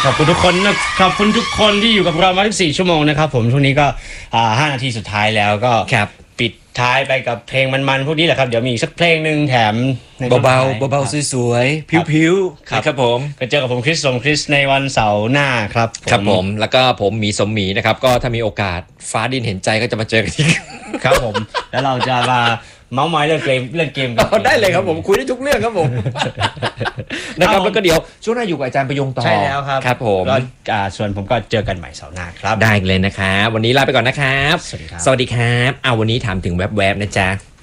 ขอบคุณทุกคนนะขอบคุณทุกคนที่อยู่กับเรามา14ชั่วโมงนะครับผมช่วงนี้ก็5 นาทีสุดท้ายแล้วก็ปิดท้ายไปกับเพลงมันๆพวกนี้แหละครับเดี๋ยวมีสักเพลงหนึ่งแถมเบาๆสวยๆผิวๆครับผมก็เจอกับผมคริสในวันเสาร์หน้าครับครับผมแล้วก็ผมมีสมหมีนะครับก็ถ้ามีโอกาสฟ้าดินเห็นใจก็จะมาเจอกันอีกครับผมแล้วเราจะมาเมาส์มอยเรื่องเกมกันได้เลยครับผมคุยได้ทุกเรื่องครับผมนะครับแล้วก็เดี๋ยวช่วงหน้าอยู่กับอาจารย์ประยงต่อใช่แล้วครับครับผมส่วนผมก็เจอกันใหม่เสาร์หน้าครับได้เลยนะครับวันนี้ลาไปก่อนนะครับสวัสดีครับสวัสดีครับวันนี้ถามถึงแวบๆนะจ๊ะ